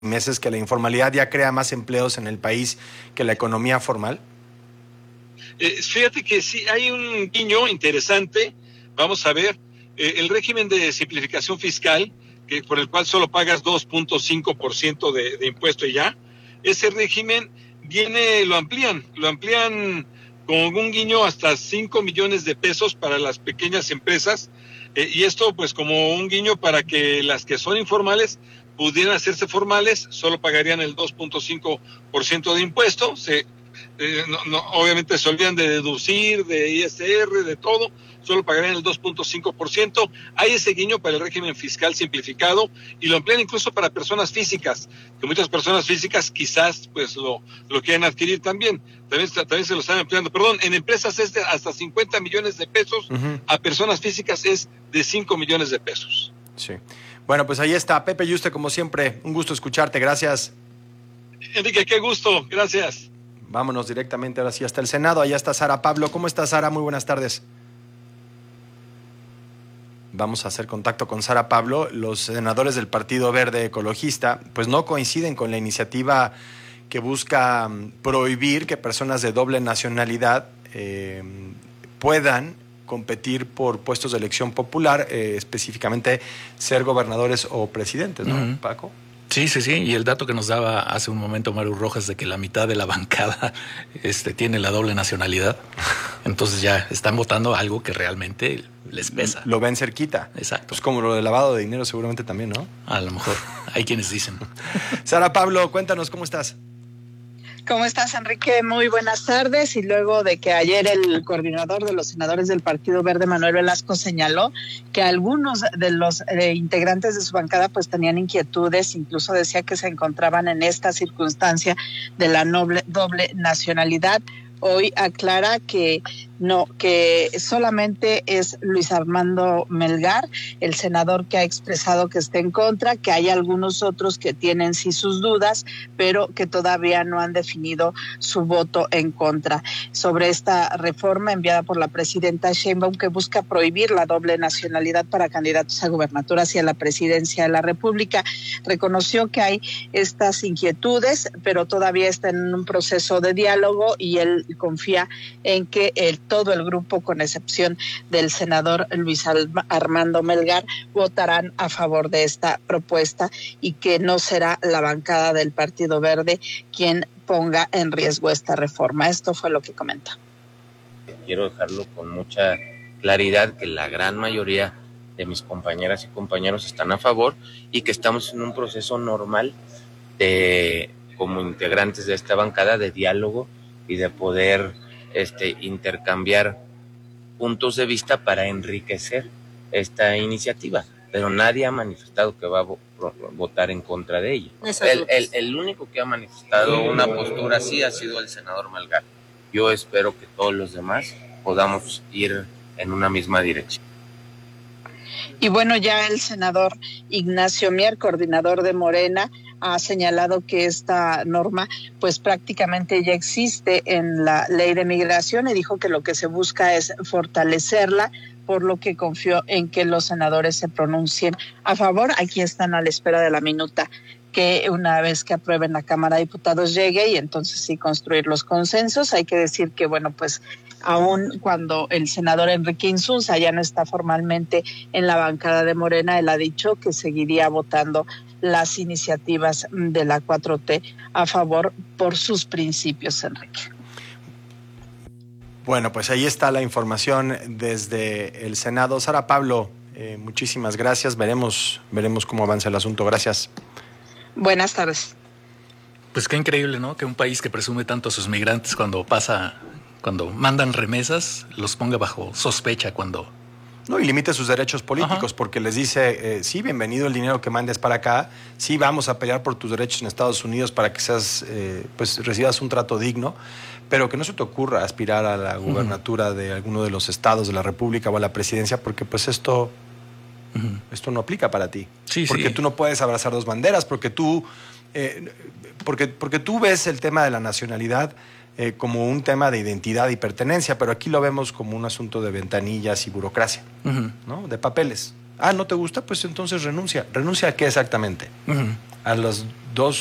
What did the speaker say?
meses que la informalidad ya crea más empleos en el país que la economía formal? Fíjate que sí, hay un guiño interesante. Vamos a ver, el régimen de simplificación fiscal, por el cual solo pagas 2.5% de impuesto y ya, ese régimen lo amplían con un guiño hasta 5 millones de pesos para las pequeñas empresas, y esto pues como un guiño para que las que son informales pudieran hacerse formales, solo pagarían el 2.5% de impuesto. Obviamente se olvidan de deducir, de ISR, de todo, solo pagarían el 2.5%. Hay ese guiño para el régimen fiscal simplificado y lo emplean incluso para personas físicas, que muchas personas físicas quizás pues lo quieren adquirir también se lo están empleando. En empresas es de hasta 50 millones de pesos, a personas físicas es de 5 millones de pesos. Sí. Bueno, pues ahí está. Pepe Yuste, como siempre, un gusto escucharte. Gracias. Enrique, qué gusto. Gracias. Vámonos directamente ahora sí hasta el Senado. Allá está Sara Pablo. ¿Cómo estás, Sara? Muy buenas tardes. Vamos a hacer contacto con Sara Pablo. Los senadores del Partido Verde Ecologista pues no coinciden con la iniciativa que busca prohibir que personas de doble nacionalidad puedan competir por puestos de elección popular, específicamente ser gobernadores o presidentes, ¿no, Paco? Sí, y el dato que nos daba hace un momento Maru Rojas de que la mitad de la bancada tiene la doble nacionalidad, entonces ya están votando algo que realmente les pesa. Lo ven cerquita. Exacto. Pues como lo de lavado de dinero seguramente también, ¿no? A lo mejor, hay quienes dicen. Sara Pablo, cuéntanos, ¿cómo estás? ¿Cómo estás, Enrique? Muy buenas tardes. Y luego de que ayer el coordinador de los senadores del Partido Verde, Manuel Velasco, señaló que algunos de los integrantes de su bancada pues tenían inquietudes, incluso decía que se encontraban en esta circunstancia de la doble nacionalidad. Hoy aclara que no, que solamente es Luis Armando Melgar, el senador, que ha expresado que está en contra, que hay algunos otros que tienen sí sus dudas, pero que todavía no han definido su voto en contra. Sobre esta reforma enviada por la presidenta Sheinbaum, que busca prohibir la doble nacionalidad para candidatos a gubernaturas y a la presidencia de la República, reconoció que hay estas inquietudes, pero todavía está en un proceso de diálogo y él confía en que todo el grupo, con excepción del senador Luis Armando Melgar, votarán a favor de esta propuesta y que no será la bancada del Partido Verde quien ponga en riesgo esta reforma. Esto fue lo que comentó. Quiero dejarlo con mucha claridad que la gran mayoría de mis compañeras y compañeros están a favor y que estamos en un proceso normal como integrantes de esta bancada de diálogo y de poder intercambiar puntos de vista para enriquecer esta iniciativa, pero nadie ha manifestado que va a votar en contra de ella. El único que ha manifestado una postura así ha sido el senador Melgar. Yo espero que todos los demás podamos ir en una misma dirección. Y bueno, ya el senador Ignacio Mier, coordinador de Morena, ha señalado que esta norma pues prácticamente ya existe en la ley de migración y dijo que lo que se busca es fortalecerla, por lo que confió en que los senadores se pronuncien a favor. Aquí están a la espera de la minuta que una vez que aprueben la Cámara de Diputados llegue y entonces sí construir los consensos. Hay que decir que bueno, pues aún cuando el senador Enrique Insunza ya no está formalmente en la bancada de Morena, él ha dicho que seguiría votando las iniciativas de la 4T a favor por sus principios, Enrique. Bueno, pues ahí está la información desde el Senado. Sara Pablo, muchísimas gracias. Veremos cómo avanza el asunto. Gracias. Buenas tardes. Pues qué increíble, ¿no? Que un país que presume tanto a sus migrantes cuando mandan remesas, los ponga bajo sospecha cuando... No, y limite sus derechos políticos. Ajá. Porque les dice, sí, bienvenido el dinero que mandes para acá, sí, vamos a pelear por tus derechos en Estados Unidos para que seas, pues recibas un trato digno, pero que no se te ocurra aspirar a la gubernatura de alguno de los estados de la República o a la presidencia, porque pues esto no aplica para ti. Sí, porque tú no puedes abrazar dos banderas, porque tú ves el tema de la nacionalidad como un tema de identidad y pertenencia, pero aquí lo vemos como un asunto de ventanillas y burocracia, ¿no? De papeles. ¿No te gusta? Pues entonces renuncia. ¿Renuncia a qué exactamente? a los dos